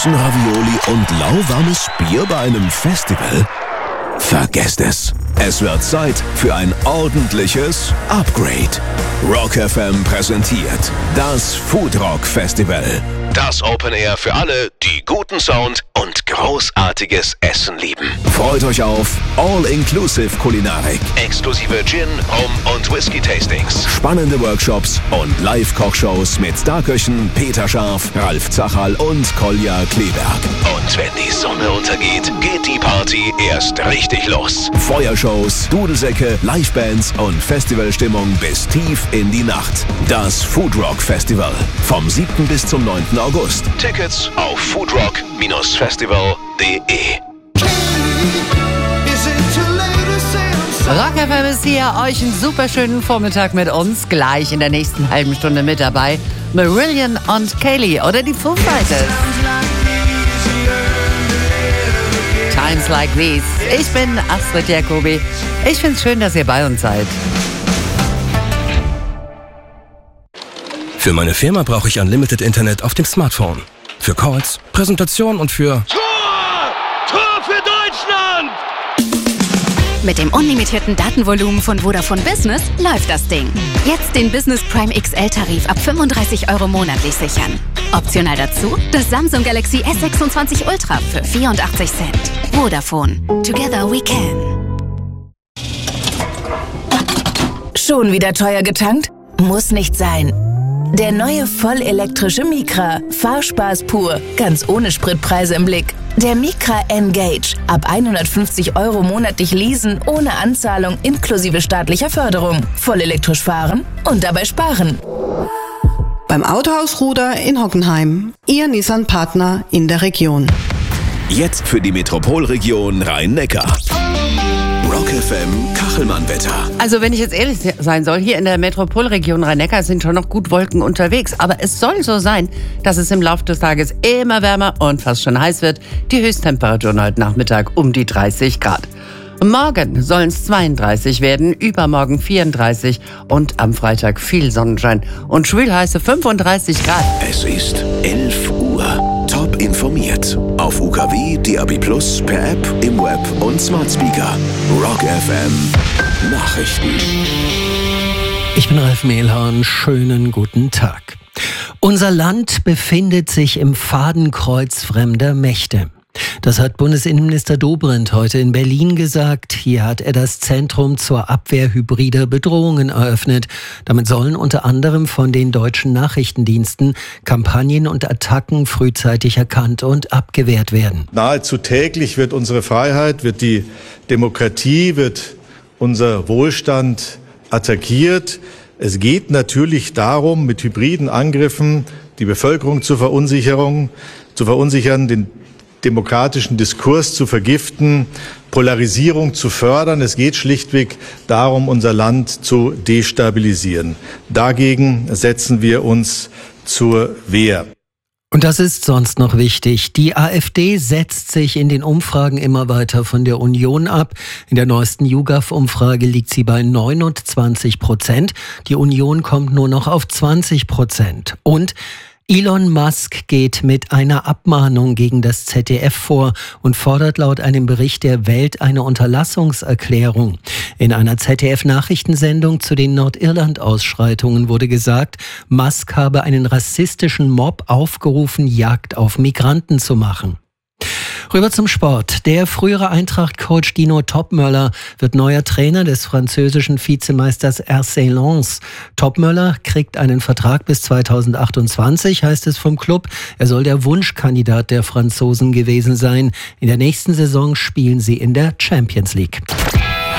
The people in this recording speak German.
Ravioli und lauwarmes Bier bei einem Festival? Vergesst es. Es wird Zeit für ein ordentliches Upgrade. Rock FM präsentiert das Foodrock Festival. Das Open Air für alle, die guten Sound und großartiges Essen lieben. Freut euch auf All-Inclusive Kulinarik, exklusive Gin, Rum und Whisky-Tastings, spannende Workshops und Live-Kochshows mit Starköchen Peter Scharf, Ralf Zachal und Kolja Kleberg. Und wenn die Sonne untergeht, geht die Party erst richtig los. Feuershows, Dudelsäcke, Livebands und Festivalstimmung bis tief in die Nacht. Das Foodrock Festival. Vom 7. bis zum 9. August. Tickets auf foodrock-festival.de. Rock FM ist hier, euch einen super schönen Vormittag mit uns. Gleich in der nächsten halben Stunde mit dabei Marillion und Kaylee oder die Foo Fighters. Times like these. Ich bin Astrid Jacobi. Ich find's schön, dass ihr bei uns seid. Für meine Firma brauche ich Unlimited Internet auf dem Smartphone. Für Calls, Präsentation und für... Tor für Deutschland! Mit dem unlimitierten Datenvolumen von Vodafone Business läuft das Ding. Jetzt den Business Prime XL-Tarif ab 35 € monatlich sichern. Optional dazu das Samsung Galaxy S26 Ultra für 84 Cent. Vodafone. Together we can. Schon wieder teuer getankt? Muss nicht sein. Der neue vollelektrische Micra. Fahrspaß pur. Ganz ohne Spritpreise im Blick. Der Micra N-Gage. Ab 150 € monatlich leasen, ohne Anzahlung, inklusive staatlicher Förderung. Vollelektrisch fahren und dabei sparen. Beim Autohaus Ruder in Hockenheim. Ihr Nissan-Partner in der Region. Jetzt für die Metropolregion Rhein-Neckar. Rock FM Kachelmann-Wetter. Also wenn ich jetzt ehrlich sein soll, hier in der Metropolregion Rhein-Neckar sind schon noch gut Wolken unterwegs. Aber es soll so sein, dass es im Laufe des Tages immer wärmer und fast schon heiß wird. Die Höchsttemperaturen heute Nachmittag um die 30 Grad. Morgen sollen es 32 werden, übermorgen 34 und am Freitag viel Sonnenschein und schwülheiße 35 Grad. Es ist 11 Uhr. Top informiert. Auf UKW, DAB+, per App, im Web und Smart Speaker. Rock FM Nachrichten. Ich bin Ralf Mehlhorn. Schönen guten Tag. Unser Land befindet sich im Fadenkreuz fremder Mächte. Das hat Bundesinnenminister Dobrindt heute in Berlin gesagt. Hier hat er das Zentrum zur Abwehr hybrider Bedrohungen eröffnet. Damit sollen unter anderem von den deutschen Nachrichtendiensten Kampagnen und Attacken frühzeitig erkannt und abgewehrt werden. Nahezu täglich wird unsere Freiheit, wird die Demokratie, wird unser Wohlstand attackiert. Es geht natürlich darum, mit hybriden Angriffen die Bevölkerung zu verunsichern, den demokratischen Diskurs zu vergiften, Polarisierung zu fördern. Es geht schlichtweg darum, unser Land zu destabilisieren. Dagegen setzen wir uns zur Wehr. Und das ist sonst noch wichtig. Die AfD setzt sich in den Umfragen immer weiter von der Union ab. In der neuesten YouGov-Umfrage liegt sie bei 29%. Die Union kommt nur noch auf 20%. Und Elon Musk geht mit einer Abmahnung gegen das ZDF vor und fordert laut einem Bericht der Welt eine Unterlassungserklärung. In einer ZDF-Nachrichtensendung zu den Nordirland-Ausschreitungen wurde gesagt, Musk habe einen rassistischen Mob aufgerufen, Jagd auf Migranten zu machen. Rüber zum Sport. Der frühere Eintracht-Coach Dino Topmöller wird neuer Trainer des französischen Vizemeisters RC Lens. Topmöller kriegt einen Vertrag bis 2028, heißt es vom Club. Er soll der Wunschkandidat der Franzosen gewesen sein. In der nächsten Saison spielen sie in der Champions League.